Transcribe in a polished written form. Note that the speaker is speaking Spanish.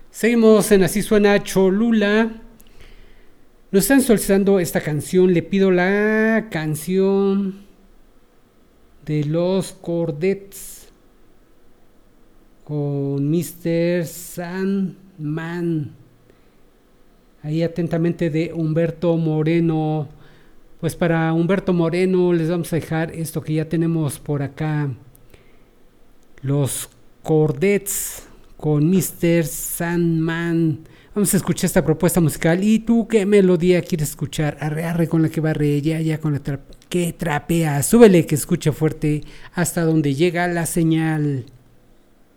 Seguimos en Así Suena Cholula. Nos están solicitando esta canción. Le pido la canción de los Cordets con Mr. Sandman. Ahí atentamente de Humberto Moreno. Pues para Humberto Moreno les vamos a dejar esto que ya tenemos por acá. Los Cordets con Mr. Sandman. Vamos a escuchar esta propuesta musical. ¿Y tú qué melodía quieres escuchar? Arre, arre con la que barre, ya con la que trapea. Súbele que escucha fuerte hasta donde llega la señal.